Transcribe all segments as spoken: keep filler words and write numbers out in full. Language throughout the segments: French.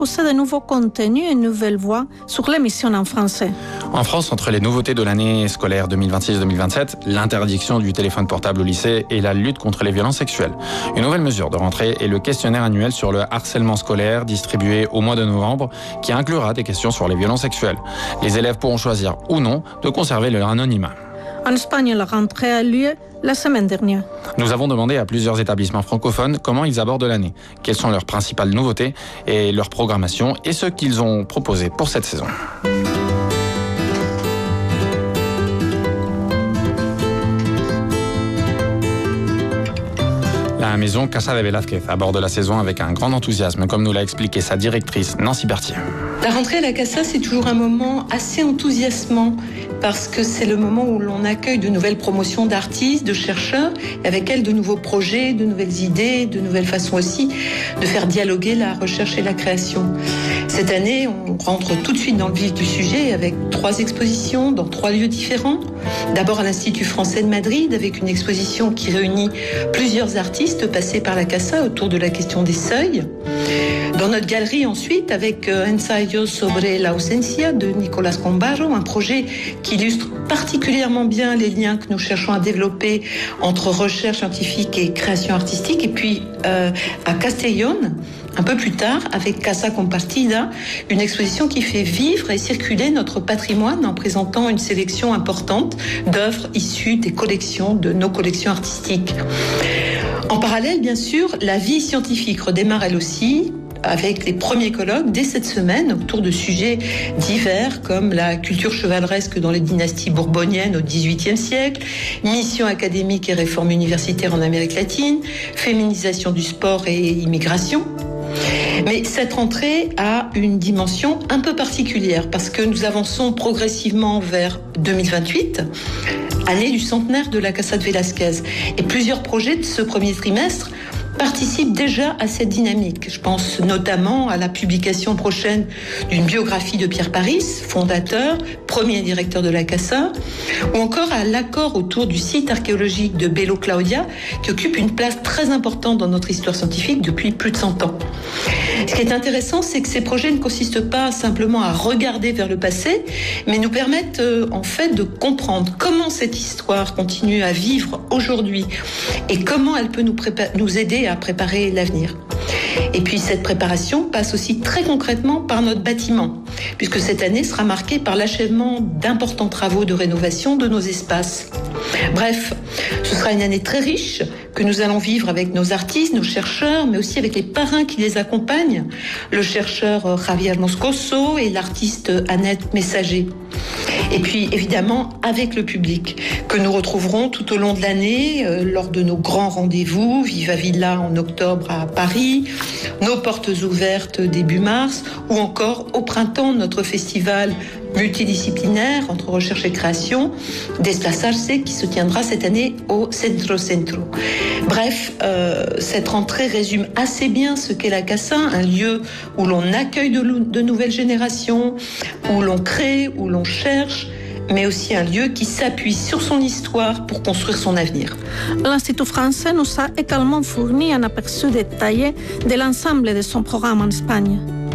aussi de nouveaux contenus et nouvelles voix sur l'émission en français. En France, entre les nouveautés de l'année scolaire deux mille vingt-six deux mille vingt-sept, l'interdiction du téléphone portable au lycée et la lutte contre les violences sexuelles. Une nouvelle mesure de rentrée est le questionnaire annuel sur le harcèlement scolaire distribué au mois de novembre qui inclura des questions sur les violences sexuelles. Les élèves pourront choisir ou non de conserver leur anonymat. En Espagne, la rentrée a lieu la semaine dernière. Nous avons demandé à plusieurs établissements francophones comment ils abordent l'année, quelles sont leurs principales nouveautés et leur programmation et ce qu'ils ont proposé pour cette saison. La maison Casa de Velázquez aborde la saison avec un grand enthousiasme, comme nous l'a expliqué sa directrice Nancy Berthier. La rentrée à la Casa, c'est toujours un moment assez enthousiasmant parce que c'est le moment où l'on accueille de nouvelles promotions d'artistes, de chercheurs, et avec elles de nouveaux projets, de nouvelles idées, de nouvelles façons aussi de faire dialoguer la recherche et la création. Cette année, on rentre tout de suite dans le vif du sujet avec trois expositions dans trois lieux différents. D'abord à l'Institut français de Madrid avec une exposition qui réunit plusieurs artistes passés par la Casa autour de la question des seuils. Dans notre galerie ensuite avec Ensayos sobre la ausencia de Nicolás Combarro, un projet qui illustre particulièrement bien les liens que nous cherchons à développer entre recherche scientifique et création artistique. Et puis euh, à Castellón, un peu plus tard, avec Casa Compartida, une exposition qui fait vivre et circuler notre patrimoine en présentant une sélection importante d'œuvres issues des collections, de nos collections artistiques. En parallèle, bien sûr, la vie scientifique redémarre elle aussi, avec les premiers colloques dès cette semaine autour de sujets divers comme la culture chevaleresque dans les dynasties bourboniennes au dix-huitième siècle, mission académique et réforme universitaire en Amérique latine, féminisation du sport et immigration. Mais cette rentrée a une dimension un peu particulière parce que nous avançons progressivement vers deux mille vingt-huit, année du centenaire de la Casa de Velázquez. Et plusieurs projets de ce premier trimestre participent déjà à cette dynamique. Je pense notamment à la publication prochaine d'une biographie de Pierre Paris, fondateur, premier directeur de la Casa, ou encore à l'accord autour du site archéologique de Belo Claudia, qui occupe une place très importante dans notre histoire scientifique depuis plus de cent ans. Ce qui est intéressant, c'est que ces projets ne consistent pas simplement à regarder vers le passé, mais nous permettent euh, en fait de comprendre comment cette histoire continue à vivre aujourd'hui et comment elle peut nous, prépa- nous aider à préparer l'avenir. Et puis cette préparation passe aussi très concrètement par notre bâtiment, puisque cette année sera marquée par l'achèvement d'importants travaux de rénovation de nos espaces. Bref, ce sera une année très riche que nous allons vivre avec nos artistes, nos chercheurs, mais aussi avec les parrains qui les accompagnent, le chercheur Javier Moscoso et l'artiste Annette Messager. Et puis évidemment avec le public que nous retrouverons tout au long de l'année euh, lors de nos grands rendez-vous, Viva Villa en octobre à Paris, nos portes ouvertes début mars ou encore au printemps notre festival multidisciplinaire entre recherche et création, Desplaçarse, qui se tiendra cette année au Centro Centro. Bref, euh, cette rentrée résume assez bien ce qu'est la Casa, un lieu où l'on accueille de, de nouvelles générations, où l'on crée, où l'on cherche, mais aussi un lieu qui s'appuie sur son histoire pour construire son avenir. L'Institut français nous a également fourni un aperçu détaillé de l'ensemble de son programme en Espagne.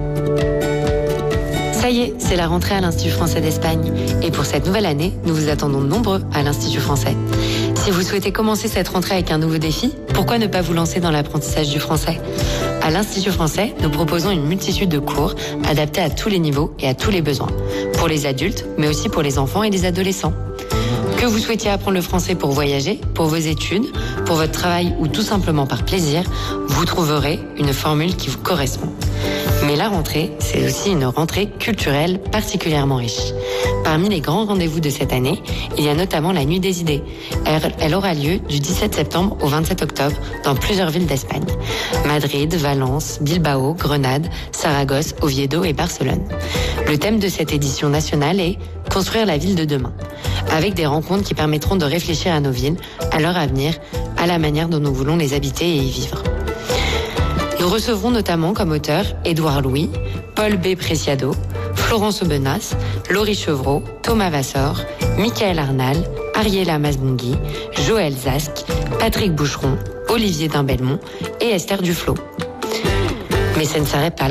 Ça y est, c'est la rentrée à l'Institut français d'Espagne. Et pour cette nouvelle année, nous vous attendons nombreux à l'Institut français. Si vous souhaitez commencer cette rentrée avec un nouveau défi, pourquoi ne pas vous lancer dans l'apprentissage du français ? À l'Institut français, nous proposons une multitude de cours adaptés à tous les niveaux et à tous les besoins. Pour les adultes, mais aussi pour les enfants et les adolescents. Que vous souhaitiez apprendre le français pour voyager, pour vos études, pour votre travail ou tout simplement par plaisir, vous trouverez une formule qui vous correspond. Mais la rentrée, c'est aussi une rentrée culturelle particulièrement riche. Parmi les grands rendez-vous de cette année, il y a notamment la Nuit des idées. Elle, elle aura lieu du dix-sept septembre au vingt-sept octobre dans plusieurs villes d'Espagne. Madrid, Valence, Bilbao, Grenade, Saragosse, Oviedo et Barcelone. Le thème de cette édition nationale est « Construire la ville de demain », avec des rencontres qui permettront de réfléchir à nos villes, à leur avenir, à la manière dont nous voulons les habiter et y vivre. Nous recevrons notamment comme auteurs Édouard Louis, Paul B. Preciado, Florence Aubenas, Laurie Chevreau, Thomas Vassor, Michael Arnal, Ariela Masbungui, Joël Zask, Patrick Boucheron, Olivier Dimbelmont et Esther Duflo. Mais ça ne s'arrête pas là.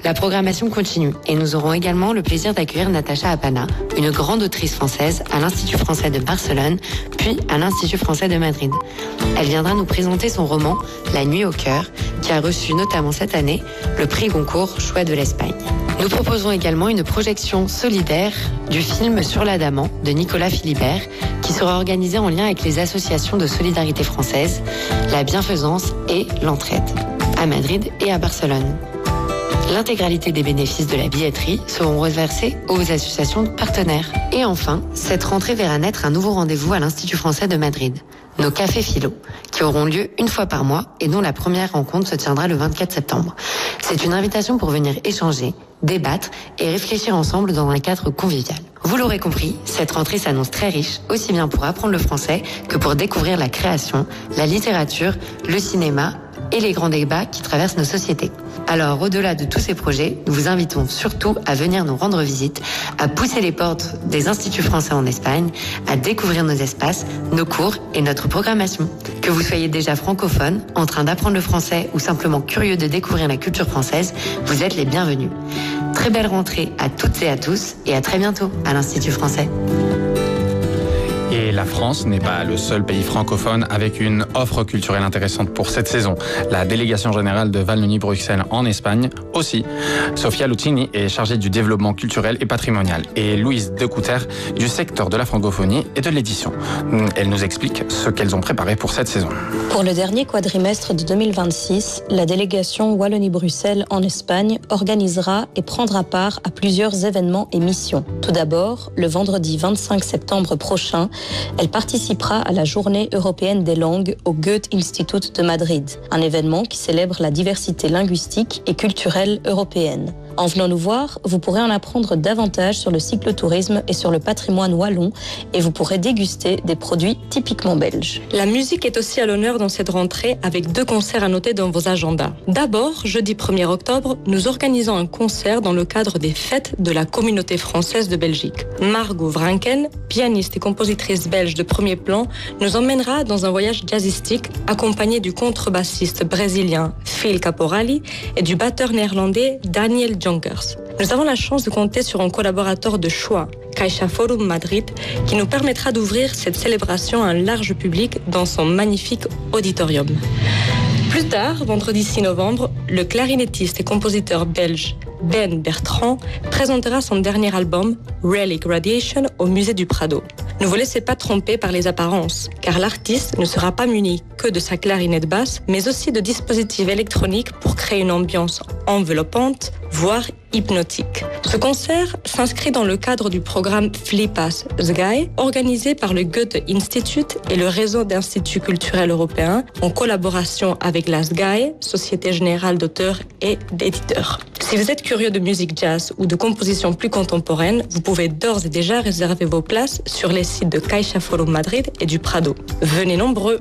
la programmation continue et nous aurons également le plaisir d'accueillir Natacha Apana, une grande autrice française à l'Institut français de Barcelone, puis à l'Institut français de Madrid. Elle viendra nous présenter son roman « La nuit au cœur », qui a reçu notamment cette année le prix Goncourt Choix de l'Espagne. Nous proposons également une projection solidaire du film Sur l'Adamant de Nicolas Philibert, qui sera organisée en lien avec les associations de solidarité française, la bienfaisance et l'entraide, à Madrid et à Barcelone. L'intégralité des bénéfices de la billetterie seront reversés aux associations partenaires. Et enfin, cette rentrée verra naître un nouveau rendez-vous à l'Institut français de Madrid, nos cafés philo, qui auront lieu une fois par mois et dont la première rencontre se tiendra le vingt-quatre septembre. C'est une invitation pour venir échanger, débattre et réfléchir ensemble dans un cadre convivial. Vous l'aurez compris, cette rentrée s'annonce très riche, aussi bien pour apprendre le français que pour découvrir la création, la littérature, le cinéma et les grands débats qui traversent nos sociétés. Alors, au-delà de tous ces projets, nous vous invitons surtout à venir nous rendre visite, à pousser les portes des instituts français en Espagne, à découvrir nos espaces, nos cours et notre programmation. Que vous soyez déjà francophone, en train d'apprendre le français ou simplement curieux de découvrir la culture française, vous êtes les bienvenus. Très belle rentrée à toutes et à tous et à très bientôt à l'Institut français. Et la France n'est pas le seul pays francophone avec une offre culturelle intéressante pour cette saison. La délégation générale de Wallonie-Bruxelles en Espagne aussi. Sofia Lucini est chargée du développement culturel et patrimonial et Louise Decouter du secteur de la francophonie et de l'édition. Elle nous explique ce qu'elles ont préparé pour cette saison. Pour le dernier quadrimestre de deux mille vingt-six, la délégation Wallonie-Bruxelles en Espagne organisera et prendra part à plusieurs événements et missions. Tout d'abord, le vendredi vingt-cinq septembre prochain, elle participera à la Journée européenne des langues au Goethe-Institut de Madrid, un événement qui célèbre la diversité linguistique et culturelle européenne. En venant nous voir, vous pourrez en apprendre davantage sur le cyclotourisme et sur le patrimoine wallon et vous pourrez déguster des produits typiquement belges. La musique est aussi à l'honneur dans cette rentrée avec deux concerts à noter dans vos agendas. D'abord, jeudi premier octobre, nous organisons un concert dans le cadre des fêtes de la communauté française de Belgique. Margot Vranken, pianiste et compositrice belge de premier plan, nous emmènera dans un voyage jazzistique accompagnée du contrebassiste brésilien Phil Caporali et du batteur néerlandais Daniel Jonkers. Nous avons la chance de compter sur un collaborateur de choix, Caixa Forum Madrid, qui nous permettra d'ouvrir cette célébration à un large public dans son magnifique auditorium. Plus tard, vendredi six novembre, le clarinettiste et compositeur belge Ben Bertrand présentera son dernier album, Relic Radiation, au musée du Prado. Ne vous laissez pas tromper par les apparences, car l'artiste ne sera pas muni que de sa clarinette basse, mais aussi de dispositifs électroniques pour créer une ambiance enveloppante, voire hypnotique. Ce concert s'inscrit dans le cadre du programme Flipas Sky, organisé par le Goethe-Institut et le réseau d'instituts culturels européens, en collaboration avec la Sky, Société Générale d'Auteurs et d'Éditeurs. Si vous êtes curieux de musique jazz ou de composition plus contemporaine, vous pouvez d'ores et déjà réserver vos places sur les sites de Caixa Forum Madrid et du Prado. Venez nombreux!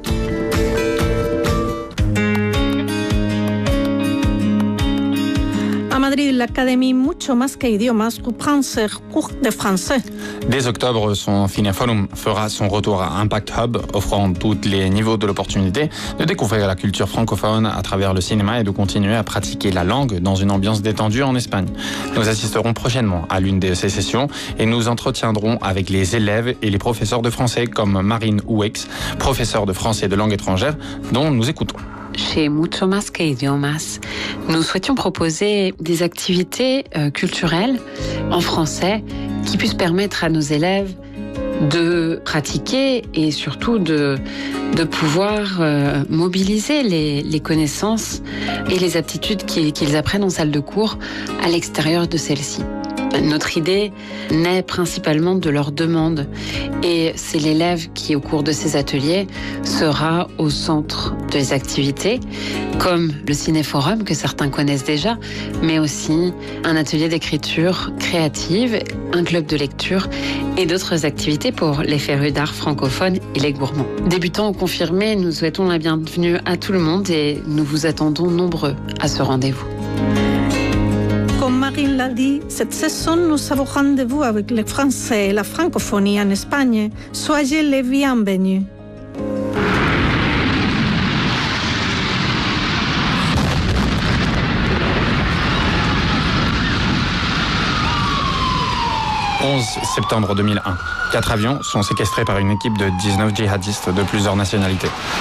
À Madrid, l'Académie Mucho Más que Idiomas reprend ses cours de français. Dès octobre, son Cinéforum fera son retour à Impact Hub, offrant tous les niveaux de l'opportunité de découvrir la culture francophone à travers le cinéma et de continuer à pratiquer la langue dans une ambiance détendue en Espagne. Nous assisterons prochainement à l'une de ces sessions et nous entretiendrons avec les élèves et les professeurs de français comme Marine Ouex, professeure de français et de langue étrangère, dont nous écoutons. Chez Mucho Más que Idiomas, nous souhaitions proposer des activités euh, culturelles en français qui puissent permettre à nos élèves de pratiquer et surtout de, de pouvoir euh, mobiliser les, les connaissances et les aptitudes qu'ils, qu'ils apprennent en salle de cours à l'extérieur de celle-ci. Notre idée naît principalement de leur demande et c'est l'élève qui, au cours de ces ateliers, sera au centre des activités, comme le cinéforum que certains connaissent déjà, mais aussi un atelier d'écriture créative, un club de lecture et d'autres activités pour les férus d'art francophones et les gourmands. Débutants ou confirmés, nous souhaitons la bienvenue à tout le monde et nous vous attendons nombreux à ce rendez-vous. Comme Marine l'a dit, cette saison, nous avons rendez-vous avec les Français et la francophonie en Espagne. Soyez les bienvenus. onze septembre deux mille un. Quatre avions sont séquestrés par une équipe de dix-neuf djihadistes de plusieurs nationalités.